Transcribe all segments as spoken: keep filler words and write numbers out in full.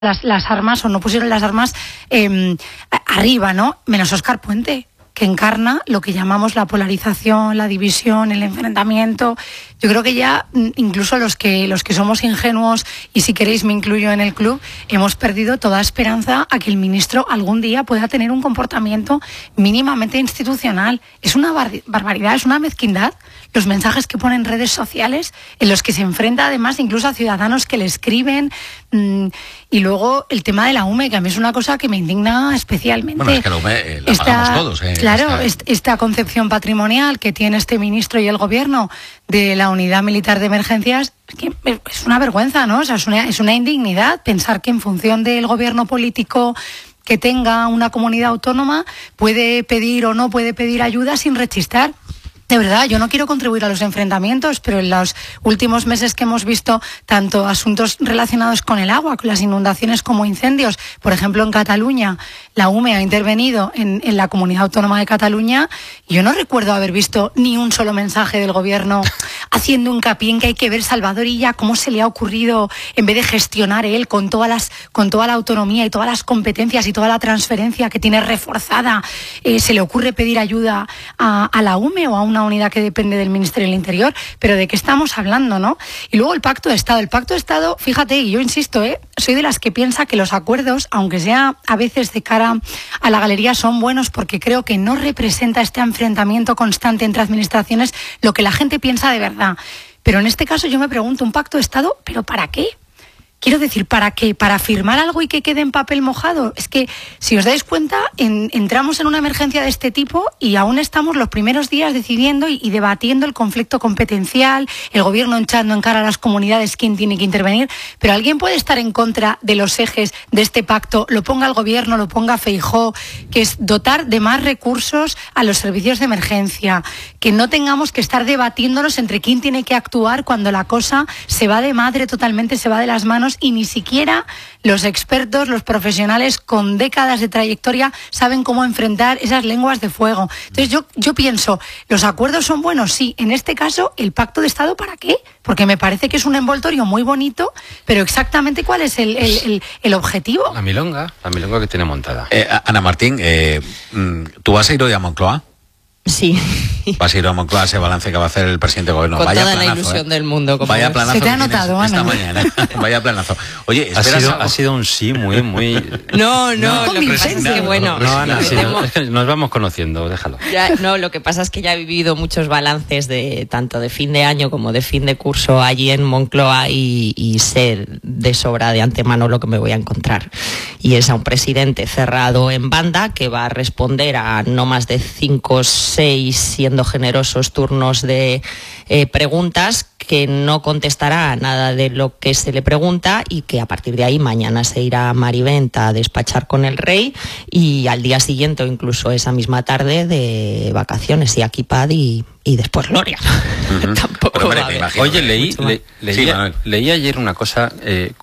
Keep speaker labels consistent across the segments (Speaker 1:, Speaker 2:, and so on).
Speaker 1: las, las armas o no pusieron las armas eh, arriba, ¿no? Menos Óscar Puente, que encarna lo que llamamos la polarización, la división, el enfrentamiento. Yo creo que ya incluso los que los que somos ingenuos, y si queréis me incluyo en el club, hemos perdido toda esperanza a que el ministro algún día pueda tener un comportamiento mínimamente institucional. Es una bar- barbaridad, es una mezquindad los mensajes que pone en redes sociales, en los que se enfrenta además incluso a ciudadanos que le escriben, mmm, y luego el tema de la U M E, que a mí es una cosa que me indigna especialmente.
Speaker 2: Bueno, es que la U M E eh, la
Speaker 1: esta,
Speaker 2: pagamos todos. Eh,
Speaker 1: claro,
Speaker 2: esta...
Speaker 1: esta concepción patrimonial que tiene este ministro y el gobierno de la unidad militar de emergencias, que es una vergüenza, ¿no? O sea, es una, es una indignidad pensar que en función del gobierno político que tenga una comunidad autónoma puede pedir o no puede pedir ayuda sin rechistar. De verdad, yo no quiero contribuir a los enfrentamientos, pero en los últimos meses que hemos visto tanto asuntos relacionados con el agua, con las inundaciones como incendios, por ejemplo en Cataluña, la U M E ha intervenido en, en la Comunidad Autónoma de Cataluña, y yo no recuerdo haber visto ni un solo mensaje del gobierno haciendo hincapié en que hay que ver Salvador Illa cómo se le ha ocurrido, en vez de gestionar él con todas las, con toda la autonomía y todas las competencias y toda la transferencia que tiene reforzada, eh, se le ocurre pedir ayuda a, a la U M E o a una unidad que depende del Ministerio del Interior. Pero ¿de qué estamos hablando, no? Y luego el Pacto de Estado. El Pacto de Estado, fíjate, y yo insisto, ¿eh? soy de las que piensa que los acuerdos, aunque sea a veces de cara a la galería, son buenos, porque creo que no representa este enfrentamiento constante entre administraciones lo que la gente piensa de verdad. Pero en este caso yo me pregunto, ¿un Pacto de Estado? ¿Pero para qué? Quiero decir, ¿para qué? ¿Para firmar algo y que quede en papel mojado? Es que, si os dais cuenta, en, entramos en una emergencia de este tipo y aún estamos los primeros días decidiendo y, y debatiendo el conflicto competencial, el gobierno echando en cara a las comunidades quién tiene que intervenir. Pero alguien puede estar en contra de los ejes de este pacto, lo ponga el gobierno, lo ponga Feijóo, que es dotar de más recursos a los servicios de emergencia, que no tengamos que estar debatiéndonos entre quién tiene que actuar cuando la cosa se va de madre totalmente, se va de las manos, y ni siquiera los expertos, los profesionales con décadas de trayectoria saben cómo enfrentar esas lenguas de fuego. Entonces yo, yo pienso, ¿los acuerdos son buenos? Sí. En este caso, ¿el Pacto de Estado para qué? Porque me parece que es un envoltorio muy bonito, pero exactamente ¿cuál es el, el, el, el objetivo?
Speaker 3: La milonga, la milonga que tiene montada.
Speaker 2: Eh, Ana Martín, eh, ¿tú vas a ir hoy a Moncloa?
Speaker 4: Sí.
Speaker 2: Vas a ir a Moncloa, ese balance que va a hacer el presidente del gobierno.
Speaker 4: Con
Speaker 2: Vaya
Speaker 4: toda
Speaker 2: planazo,
Speaker 4: la ilusión
Speaker 2: ¿eh?
Speaker 4: del mundo. Como
Speaker 2: Vaya
Speaker 4: es.
Speaker 2: planazo.
Speaker 1: Se te ha notado, Ana.
Speaker 2: Esta mañana. Vaya planazo. Oye,
Speaker 3: ha sido,
Speaker 2: algo?
Speaker 3: ha sido un sí muy, muy...
Speaker 4: No, no,
Speaker 1: no
Speaker 4: lo que pasa es que, bueno...
Speaker 3: No, Ana, sí,
Speaker 4: tenemos...
Speaker 3: no, es que nos vamos conociendo, déjalo.
Speaker 4: Ya, no, lo que pasa es que ya he vivido muchos balances de tanto de fin de año como de fin de curso allí en Moncloa, y, y sé de sobra de antemano lo que me voy a encontrar. Y es a un presidente cerrado en banda que va a responder a no más de cinco, seis, siendo generosos, turnos de eh, preguntas, que no contestará a nada de lo que se le pregunta, y que a partir de ahí mañana se irá a Mariventa a despachar con el rey, y al día siguiente o incluso esa misma tarde de vacaciones, y aquí Pad y, y después Gloria. Uh-huh. Tampoco
Speaker 2: Pero, hombre,
Speaker 4: va a haber.
Speaker 2: imagino,
Speaker 3: Oye, leí, le, leí,
Speaker 2: sí,
Speaker 3: leí ayer una cosa, eh,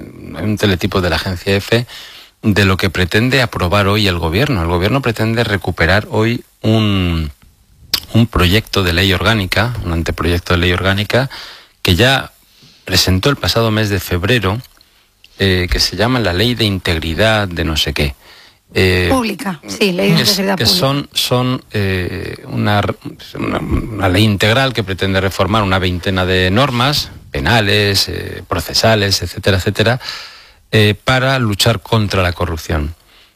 Speaker 3: un teletipo de la agencia EFE, de lo que pretende aprobar hoy el gobierno. El gobierno pretende recuperar hoy un... un proyecto de ley orgánica, un anteproyecto de ley orgánica, que ya presentó el pasado mes de febrero, eh, que se llama la Ley de Integridad de no sé qué. Eh,
Speaker 1: Pública, sí, Ley de Integridad
Speaker 3: que
Speaker 1: Pública.
Speaker 3: son, son eh, una, una, una ley integral que pretende reformar una veintena de normas penales, eh, procesales, etcétera, etcétera, eh, para luchar contra la corrupción.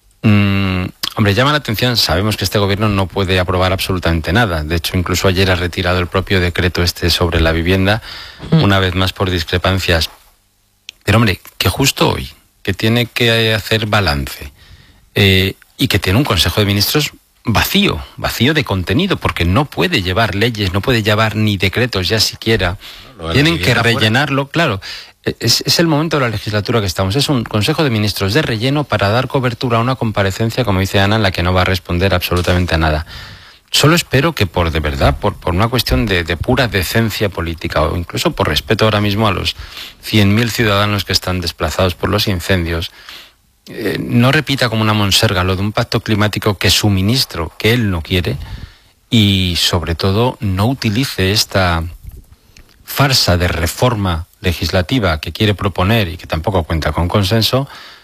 Speaker 3: Mm, Hombre, llama la atención, sabemos que este gobierno no puede aprobar absolutamente nada. De hecho, incluso ayer ha retirado el propio decreto este sobre la vivienda, mm. una vez más por discrepancias. Pero hombre, que justo hoy, que tiene que hacer balance, eh, y que tiene un Consejo de Ministros vacío, vacío de contenido, porque no puede llevar leyes, no puede llevar ni decretos ya siquiera. No, Tienen que rellenarlo, fuera. Claro. Es, es el momento de la legislatura que estamos. Es un Consejo de Ministros de relleno para dar cobertura a una comparecencia, como dice Ana, en la que no va a responder absolutamente a nada. Solo espero que por de verdad, por, por una cuestión de, de pura decencia política, o incluso por respeto ahora mismo a los cien mil ciudadanos que están desplazados por los incendios, eh, no repita como una monserga lo de un pacto climático que su ministro, que él no quiere, y sobre todo no utilice esta farsa de reforma legislativa que quiere proponer y que tampoco cuenta con consenso,